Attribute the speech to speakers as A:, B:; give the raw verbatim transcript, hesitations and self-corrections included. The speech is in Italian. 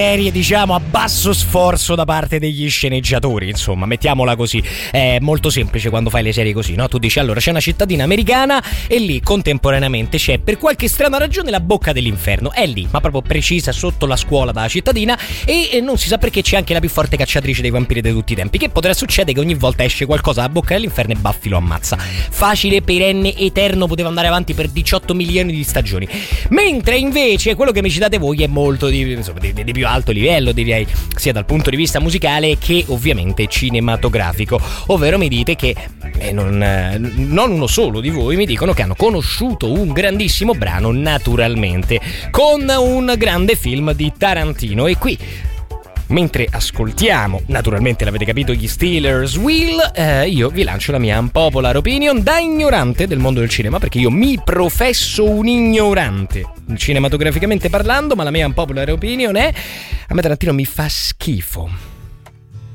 A: serie, diciamo, a basso sforzo da parte degli sceneggiatori, insomma, mettiamola così. È molto semplice quando fai le serie così, no? Tu dici, allora, c'è una cittadina americana e lì contemporaneamente c'è, per qualche strana ragione, la bocca dell'inferno. È lì, ma proprio precisa, sotto la scuola della cittadina, e non si sa perché c'è anche la più forte cacciatrice dei vampiri di tutti i tempi. Che potrà succedere che ogni volta esce qualcosa dalla bocca dell'inferno e Buffy lo ammazza. Facile, perenne, eterno, poteva andare avanti per diciotto milioni di stagioni. Mentre invece quello che mi citate voi è molto di, insomma, di, di più alto livello, direi, sia dal punto di vista musicale che ovviamente cinematografico. Ovvero mi dite che eh, non, eh, non uno solo di voi mi dicono che hanno conosciuto un grandissimo brano, naturalmente, con un grande film di Tarantino. E qui, mentre ascoltiamo, naturalmente l'avete capito, gli Steelers Will, eh, io vi lancio la mia unpopular opinion da ignorante del mondo del cinema, perché io mi professo un ignorante cinematograficamente parlando, ma la mia unpopular opinion è: a me Tarantino mi fa schifo.